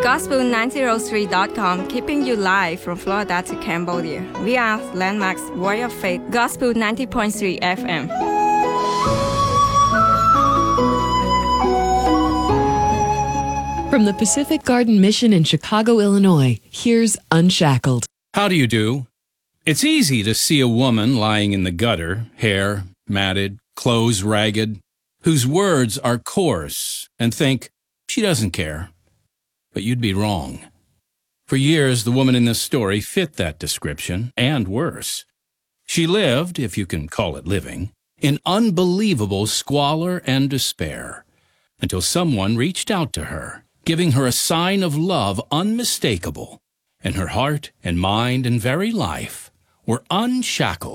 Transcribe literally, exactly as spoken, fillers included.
Gospel nine oh three dot com, keeping you live from Florida to Cambodia. We are Landmark's Voice of Faith, Gospel ninety point three F M. From the Pacific Garden Mission in Chicago, Illinois, here's Unshackled. How do you do? It's easy to see a woman lying in the gutter, hair matted, clothes ragged, whose words are coarse, and think, she doesn't care. But you'd be wrong. For years, the woman in this story fit that description, and worse. She lived, if you can call it living, in unbelievable squalor and despair, until someone reached out to her, giving her a sign of love unmistakable, and her heart and mind and very life were unshackled.